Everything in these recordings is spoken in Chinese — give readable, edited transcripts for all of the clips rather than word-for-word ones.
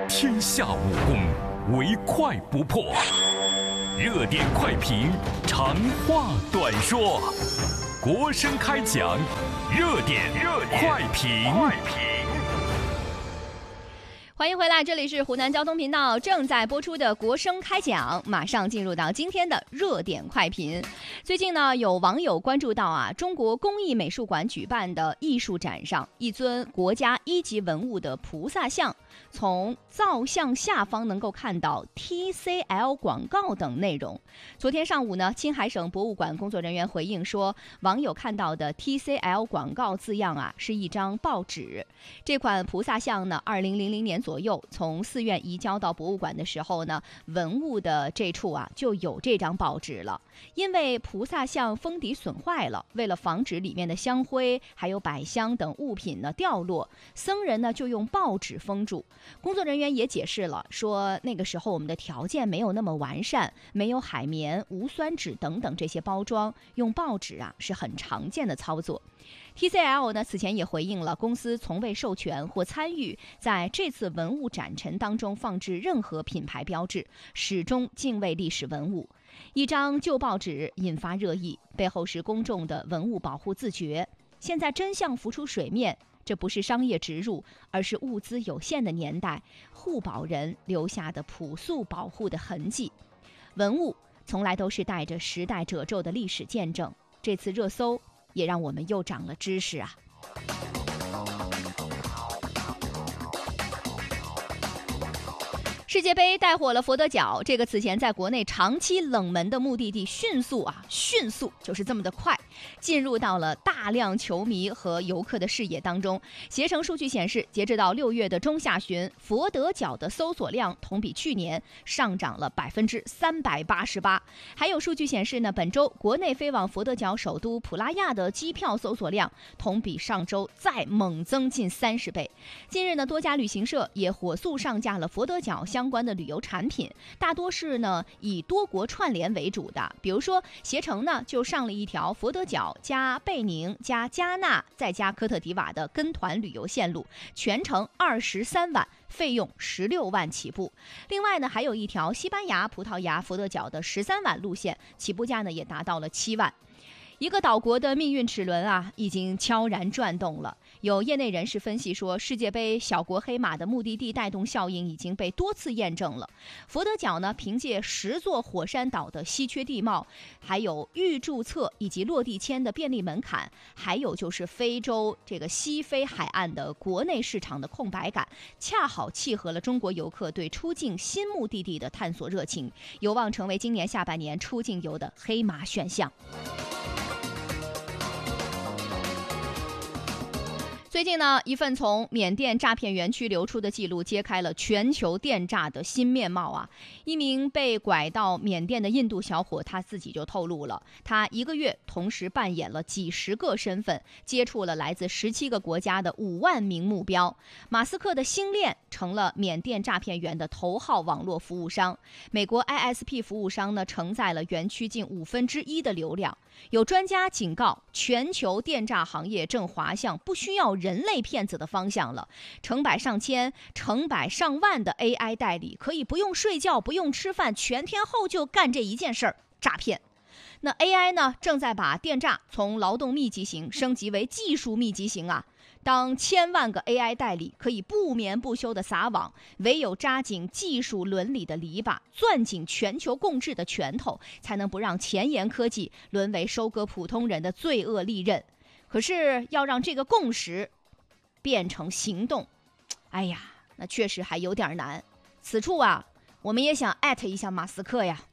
天下武功，唯快不破。热点快评，长话短说。国声开讲，热点快评。 欢迎回来，这里是湖南交通频道正在播出的国声开讲，马上进入到今天的热点快评。最近呢，有网友关注到中国工艺美术馆举办的艺术展上，一尊国家一级文物的菩萨像，从造像下方能够看到 TCL 广告等内容。昨天上午呢，青海省博物馆工作人员回应说，网友看到的 TCL 广告字样是一张报纸。这款菩萨像呢，2000年左右从寺院移交到博物馆的时候呢，文物的这处就有这张报纸了。因为菩萨像封底损坏了，为了防止里面的香灰还有百香等物品呢掉落，僧人呢就用报纸封住。工作人员也解释了，说那个时候我们的条件没有那么完善，没有海绵、无酸纸等等这些包装，用报纸是很常见的操作。TCL 呢此前也回应了，公司从未授权或参与在这次文物展陈当中放置任何品牌标志，始终敬畏历史文物。一张旧报纸引发热议，背后是公众的文物保护自觉。现在真相浮出水面，这不是商业植入，而是物资有限的年代，护保人留下的朴素保护的痕迹。文物从来都是带着时代褶皱的历史见证，这次热搜也让我们又长了知识世界杯带火了佛得角，这个此前在国内长期冷门的目的地，迅速就是这么的快，进入到了大量球迷和游客的视野当中。携程数据显示，截止到6月的中下旬，佛得角的搜索量同比去年上涨了388%。还有数据显示呢，本周国内飞往佛得角首都普拉亚的机票搜索量同比上周再猛增近30倍。近日呢，多家旅行社也火速上架了佛得角相关的旅游产品，大多是呢以多国串联为主的。比如说携程呢就上了一条佛得角加贝宁加加纳再加科特迪瓦的跟团旅游线路，全程23万，费用16万起步。另外呢，还有一条西班牙、葡萄牙佛得角的13万路线，起步价呢也达到了7万。一个岛国的命运齿轮已经悄然转动了。有业内人士分析说，世界杯小国黑马的目的地带动效应已经被多次验证了。佛得角呢，凭借10座火山岛的稀缺地貌，还有预注册以及落地签的便利门槛，还有就是非洲这个西非海岸的国内市场的空白感，恰好契合了中国游客对出境新目的地的探索热情，有望成为今年下半年出境游的黑马选项。最近呢，一份从缅甸诈骗园区流出的记录揭开了全球电诈的新面貌一名被拐到缅甸的印度小伙，他自己就透露了，他1个月同时扮演了几十个身份，接触了来自17个国家的5万名目标。马斯克的星链成了缅甸诈骗员的头号网络服务商。美国 ISP 服务商呢，承载了园区近1/5的流量。有专家警告，全球电诈行业正滑向不需要人类骗子的方向了。成百上千、成百上万的 AI 代理，可以不用睡觉、不用吃饭，全天候就干这一件事儿——诈骗。那 AI 呢，正在把电诈从劳动密集型升级为技术密集型当千万个 AI 代理可以不眠不休地撒网，唯有扎紧技术伦理的篱笆，攥紧全球共治的拳头，才能不让前沿科技沦为收割普通人的罪恶利刃。可是要让这个共识变成行动，那确实还有点难。此处我们也想艾特一下马斯克呀。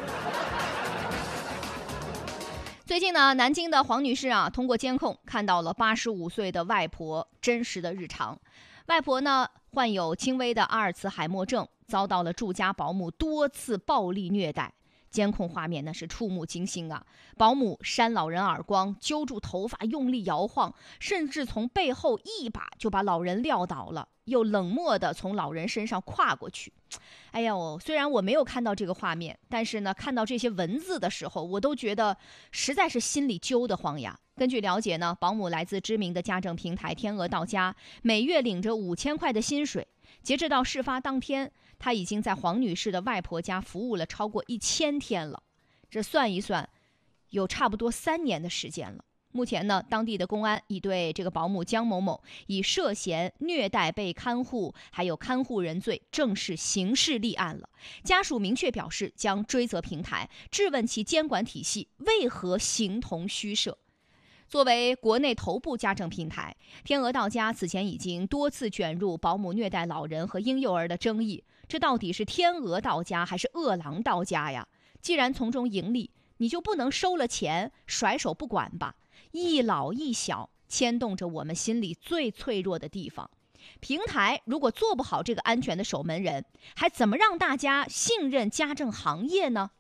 最近呢，南京的黄女士通过监控看到了85岁的外婆真实的日常。外婆呢患有轻微的阿尔茨海默症，遭到了住家保姆多次暴力虐待。监控画面呢是触目惊心保姆扇老人耳光，揪住头发用力摇晃，甚至从背后一把就把老人撂倒了，又冷漠地从老人身上跨过去。虽然我没有看到这个画面，但是呢，看到这些文字的时候，我都觉得实在是心里揪得慌呀。 根据了解呢，保姆来自知名的家政平台天鹅到家，每月领着5000块的薪水。截至到事发当天，她已经在黄女士的外婆家服务了超过1000天了。这算一算，有差不多3年的时间了。目前呢，当地的公安已对这个保姆江某某以涉嫌虐待被看护还有看护人罪正式刑事立案了。家属明确表示将追责平台，质问其监管体系为何形同虚设。作为国内头部家政平台，天鹅到家此前已经多次卷入保姆虐待老人和婴幼儿的争议，这到底是天鹅到家还是饿狼到家呀？既然从中盈利，你就不能收了钱甩手不管吧？一老一小牵动着我们心里最脆弱的地方。平台如果做不好这个安全的守门人，还怎么让大家信任家政行业呢？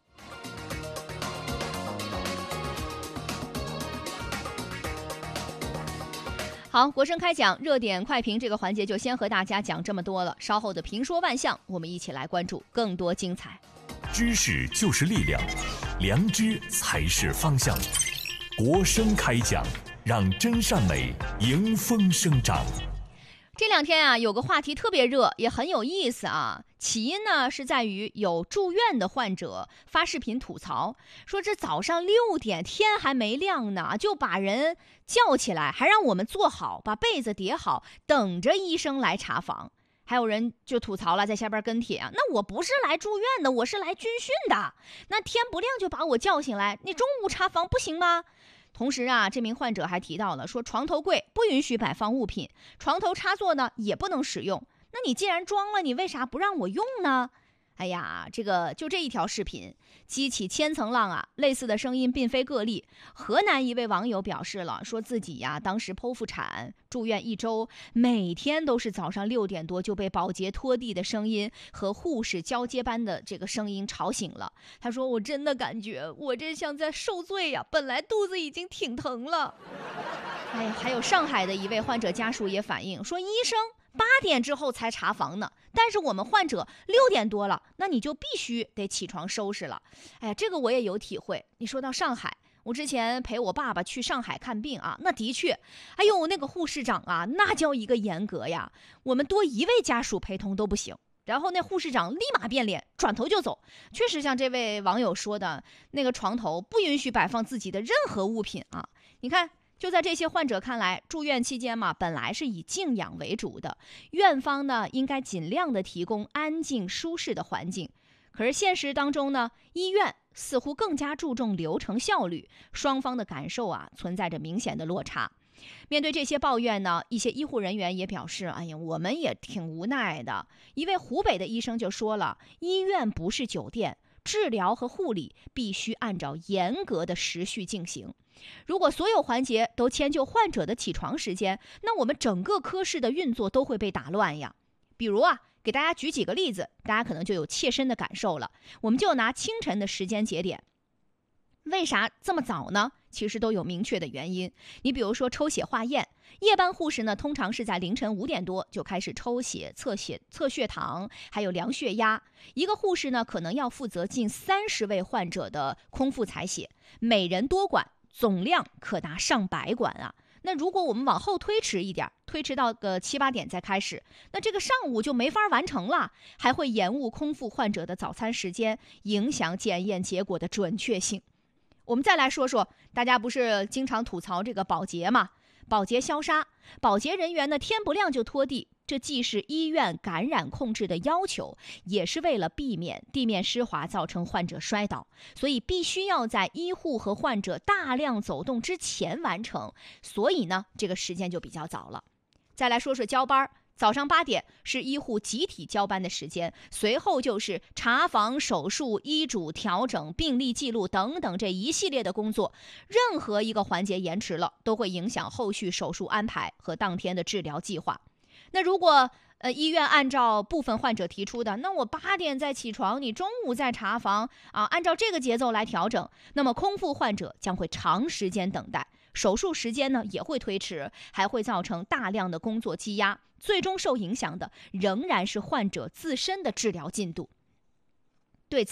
好，国声开讲热点快评这个环节就先和大家讲这么多了，稍后的评说万象，我们一起来关注更多精彩。 知识就是力量，良知才是方向。国声开讲，让真善美迎风生长。 这2天啊，有个话题特别热，也很有意思啊。起因呢是在于有住院的患者发视频吐槽，说这早上6点天还没亮呢，就把人叫起来，还让我们坐好，把被子叠好，等着医生来查房。还有人就吐槽了，在下边跟帖啊，那我不是来住院的，我是来军训的，那天不亮就把我叫醒来，你中午查房不行吗？同时啊，这名患者还提到了说，床头柜不允许摆放物品，床头插座呢也不能使用。那你既然装了，你为啥不让我用呢？哎呀，就这一条视频激起千层浪啊！类似的声音并非个例。河南一位网友表示了，说自己呀当时剖腹产住院1周，每天都是早上6点多就被保洁拖地的声音和护士交接班的这个声音吵醒了。他说，我真的感觉我这像在受罪呀，本来肚子已经挺疼了。哎呀，还有上海的一位患者家属也反映说，医生8点之后才查房呢，但是我们患者6点多了，那你就必须得起床收拾了。哎呀，这个我也有体会。你说到上海，我之前陪我爸爸去上海看病啊，那的确，哎呦，那个护士长啊，那叫一个严格呀，我们多1位家属陪同都不行。然后那护士长立马变脸，转头就走。确实像这位网友说的，那个床头不允许摆放自己的任何物品啊。你看，就在这些患者看来，住院期间嘛，本来是以静养为主的，院方呢应该尽量的提供安静舒适的环境。可是现实当中呢，医院似乎更加注重流程效率，双方的感受啊存在着明显的落差。面对这些抱怨呢，一些医护人员也表示，哎呀，我们也挺无奈的。一位湖北的医生就说了，医院不是酒店，治疗和护理必须按照严格的时序进行。如果所有环节都迁就患者的起床时间，那我们整个科室的运作都会被打乱呀。比如啊，给大家举几个例子，大家可能就有切身的感受了。我们就拿清晨的时间节点，为啥这么早呢？其实都有明确的原因。你比如说抽血化验，夜班护士呢，通常是在凌晨5点多就开始抽血、测血糖，还有量血压。一个护士呢，可能要负责近30位患者的空腹采血，每人多管，总量可达上百管啊。那如果我们往后推迟一点，推迟到个7、8点再开始，那这个上午就没法完成了，还会延误空腹患者的早餐时间，影响检验结果的准确性。我们再来说说，大家不是经常吐槽这个保洁吗？保洁消杀，保洁人员呢天不亮就拖地，这既是医院感染控制的要求，也是为了避免地面湿滑造成患者摔倒，所以必须要在医护和患者大量走动之前完成，所以呢这个时间就比较早了。再来说说交班，早上8点是医护集体交班的时间，随后就是查房、手术、医嘱、调整、病历记录等等这一系列的工作。任何一个环节延迟了，都会影响后续手术安排和当天的治疗计划。那如果医院按照部分患者提出的，那我8点再起床，你中午再查房啊，按照这个节奏来调整，那么空腹患者将会长时间等待，手术时间呢也会推迟，还会造成大量的工作积压，最终受影响的仍然是患者自身的治疗进度。对此，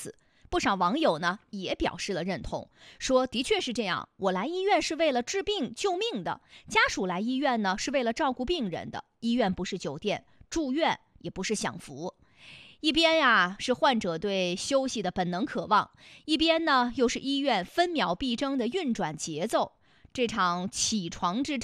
不少网友呢也表示了认同，说的确是这样，我来医院是为了治病救命的，家属来医院呢是为了照顾病人的，医院不是酒店，住院也不是享福。一边呀是患者对休息的本能渴望，一边呢又是医院分秒必争的运转节奏。这场起床之